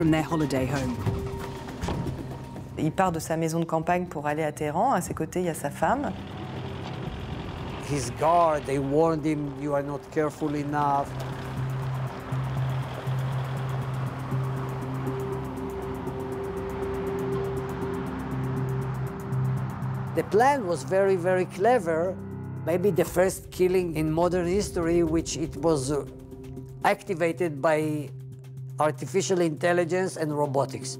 from their holiday home. Il part de sa maison de campagne pour aller à Téhéran. À ses côtés, il y a sa femme. His guard, they warned him, you are not careful enough. The plan was very, very clever. Maybe the first killing in modern history, which it was activated by artificial intelligence and robotics.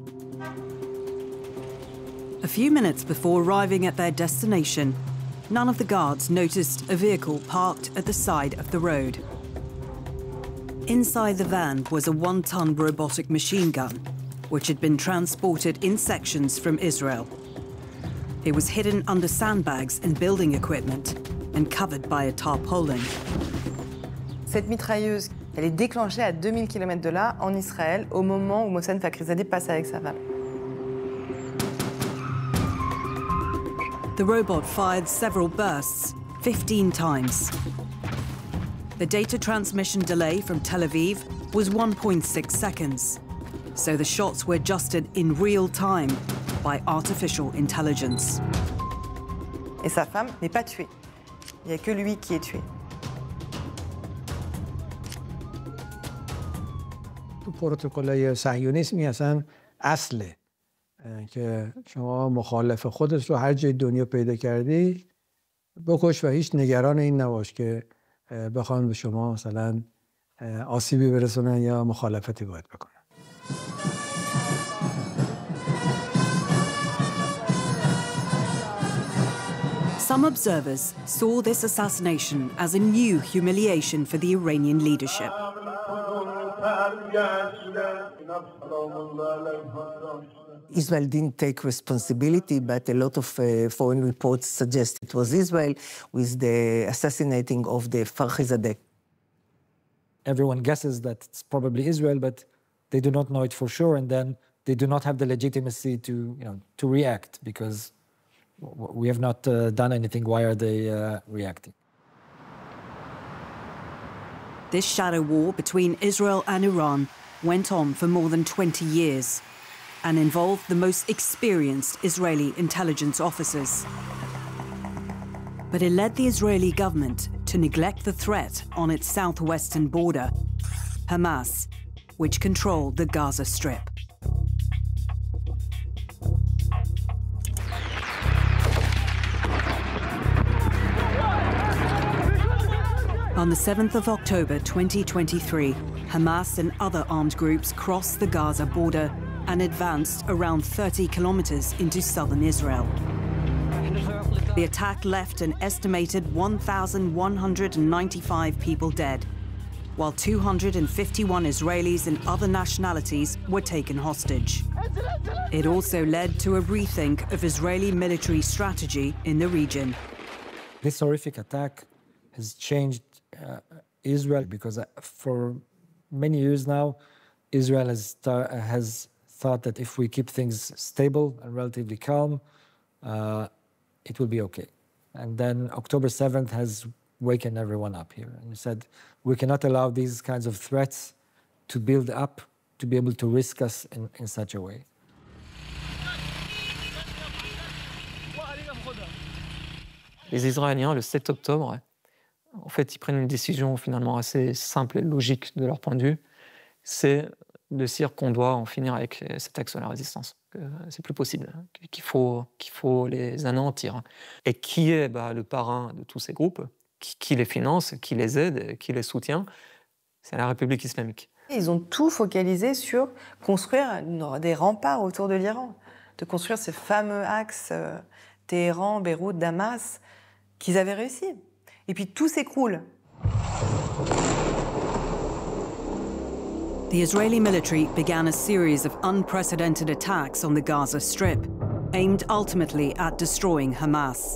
A few minutes before arriving at their destination, none of the guards noticed a vehicle parked at the side of the road. Inside the van was a one-ton robotic machine gun, which had been transported in sections from Israel. It was hidden under sandbags and building equipment and covered by a tarpaulin. Cette mitrailleuse, elle est déclenchée à 2000 km de là, en Israël, au moment où Mohsen Fakhrizadeh passe avec sa femme. The robot fired several bursts, 15 times. The data transmission delay from Tel Aviv was 1.6 seconds, so the shots were adjusted in real time by artificial intelligence. Et sa femme n'est pas tuée. Il n'y a que lui qui est tué. تو پروتکل‌های صهیونیسمی اصلا اصله که شما مخالف خودت رو هر جای دنیا پیدا کردی بکش و هیچ نگران این نباش که بخوان به شما مثلا آسیبی برسونن یا مخالفتی باید بکنن. Some observers saw this assassination as a new humiliation for the Iranian leadership. Israel didn't take responsibility, but a lot of foreign reports suggest it was Israel with the assassinating of the Fakhrizadeh. Everyone guesses that it's probably Israel, but they do not know it for sure, and then they do not have the legitimacy to react because we have not done anything. Why are they reacting? This shadow war between Israel and Iran went on for more than 20 years and involved the most experienced Israeli intelligence officers. But it led the Israeli government to neglect the threat on its southwestern border, Hamas, which controlled the Gaza Strip. On the 7th of October 2023, Hamas and other armed groups crossed the Gaza border and advanced around 30 kilometers into southern Israel. The attack left an estimated 1,195 people dead, while 251 Israelis and other nationalities were taken hostage. It also led to a rethink of Israeli military strategy in the region. This horrific attack has changed Israel because for many years now, Israel has thought that if we keep things stable and relatively calm, it will be okay. And then October 7th has waken everyone up here. And we said, we cannot allow these kinds of threats to build up, to be able to risk us in such a way. Les Israéliens, le 7 octobre, en fait, ils prennent une décision finalement assez simple et logique de leur point de vue. C'est de se dire qu'on doit en finir avec cette axe de la résistance. Que c'est plus possible, qu'il faut les anéantir. Et qui est le parrain de tous ces groupes, qui les finance, qui les aide, qui les soutient? C'est la République islamique. Ils ont tout focalisé sur construire des remparts autour de l'Iran, de construire ces fameux axes Téhéran, Beyrouth, Damas, qu'ils avaient réussi. Et puis tout s'écroule. The Israeli military began a series of unprecedented attacks on the Gaza Strip, aimed ultimately at destroying Hamas.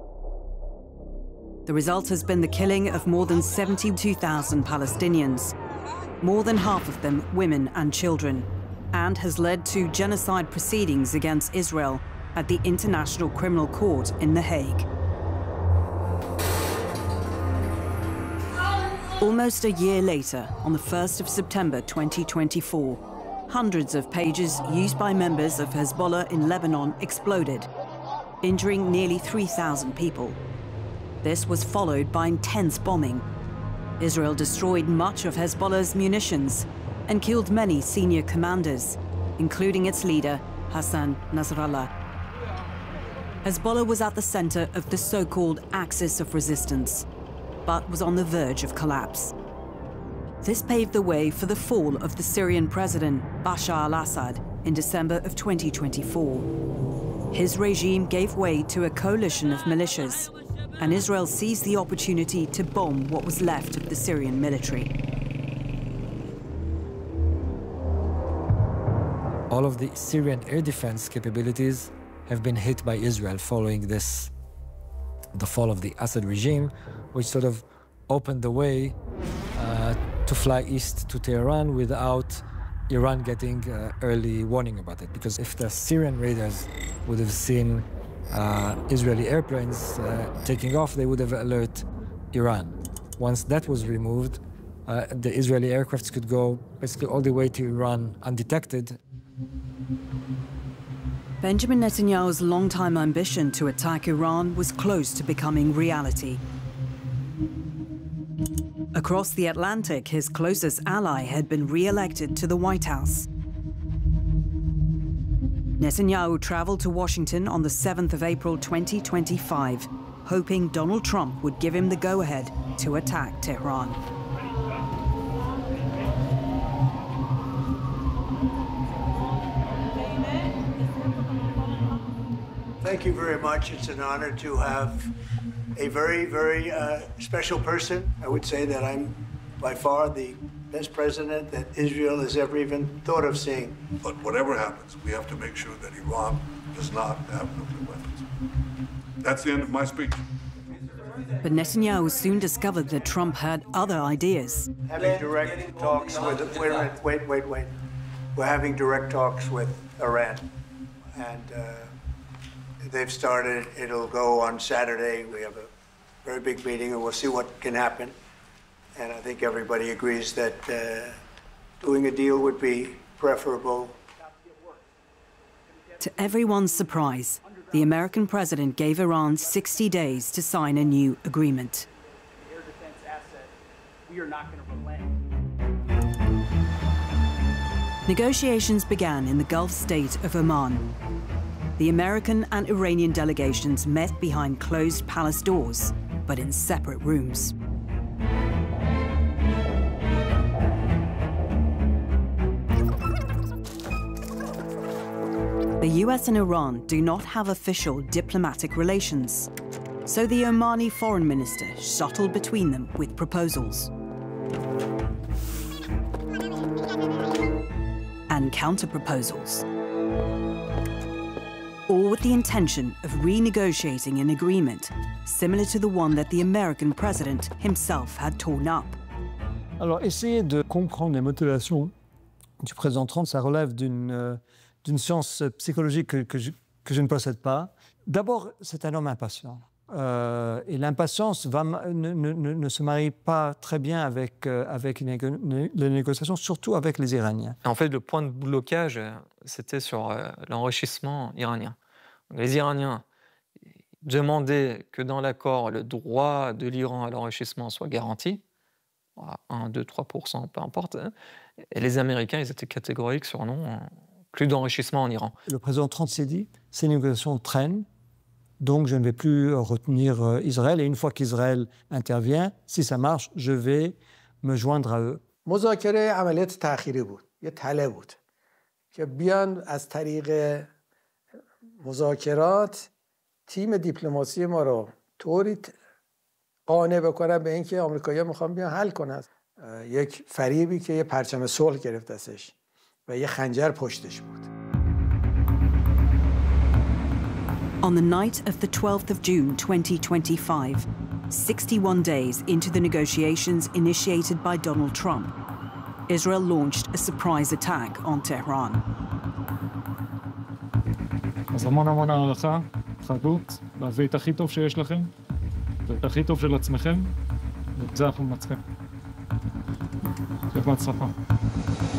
The result has been the killing of more than 72,000 Palestinians, more than half of them women and children, and has led to genocide proceedings against Israel at the International Criminal Court in The Hague. Almost a year later, on the 1st of September 2024, hundreds of pages used by members of Hezbollah in Lebanon exploded, injuring nearly 3,000 people. This was followed by intense bombing. Israel destroyed much of Hezbollah's munitions and killed many senior commanders, including its leader, Hassan Nasrallah. Hezbollah was at the center of the so-called axis of resistance, but was on the verge of collapse. This paved the way for the fall of the Syrian president, Bashar al-Assad, in December of 2024. His regime gave way to a coalition of militias, and Israel seized the opportunity to bomb what was left of the Syrian military. All of the Syrian air defense capabilities have been hit by Israel following this, the fall of the Assad regime, which sort of opened the way to fly east to Tehran without Iran getting early warning about it. Because if the Syrian raiders would have seen Israeli airplanes taking off, they would have alerted Iran. Once that was removed, the Israeli aircrafts could go basically all the way to Iran undetected. Benjamin Netanyahu's longtime ambition to attack Iran was close to becoming reality. Across the Atlantic, his closest ally had been re-elected to the White House. Netanyahu traveled to Washington on the 7th of April 2025, hoping Donald Trump would give him the go-ahead to attack Tehran. Thank you very much. It's an honor to have a very, very special person. I would say that I'm by far the best president that Israel has ever even thought of seeing. But whatever happens, we have to make sure that Iran does not have nuclear weapons. That's the end of my speech. But Netanyahu soon discovered that Trump had other ideas. Having direct talks with, wait. We're having direct talks with Iran. And they've started, it'll go on Saturday. We have a very big meeting and we'll see what can happen. And I think everybody agrees that doing a deal would be preferable. To everyone's surprise, the American president gave Iran 60 days to sign a new agreement. Air defense asset, we are not going to relent. Negotiations began in the Gulf state of Oman. The American and Iranian delegations met behind closed palace doors, but in separate rooms. The US and Iran do not have official diplomatic relations, so the Omani foreign minister shuttled between them with proposals and counter-proposals, all with the intention of renegotiating an agreement similar to the one that the American president himself had torn up. Alors, essayer de comprendre les motivations du président Trump, ça relève d'une science psychologique que je ne possède pas. D'abord, c'est un homme impatient. Et l'impatience ne se marie pas très bien avec les négociations, surtout avec les Iraniens. En fait, le point de blocage, c'était sur l'enrichissement iranien. Les Iraniens demandaient que dans l'accord, le droit de l'Iran à l'enrichissement soit garanti, 1, 2, 3%, peu importe. Et les Américains, ils étaient catégoriques sur non, plus d'enrichissement en Iran. Le président Trump s'est dit, ces négociations traînent, donc je ne vais plus retenir Israël. Et une fois qu'Israël intervient, si ça marche, je vais me joindre à eux. مذاکره عملیات تأخیری بود. یه تله بود که بیان از طریق مذاکرات تیم دیپلماسی ما رو طوری قانع بکنن به اینکه آمریکایی‌ها میخوان بیان حل کنن. یک فریبی که یه پرچم صلح گرفت ازش و یه خنجر پشتش بود. On the night of the 12th of June 2025, 61 days into the negotiations initiated by Donald Trump, Israel launched a surprise attack on Tehran. אז המון הערכה, חדות, להביא את הכי טוב שיש לכם, ואת הכי טוב של עצמכם, ואת זה אנחנו מנצחים. שיהיה בהצלחה.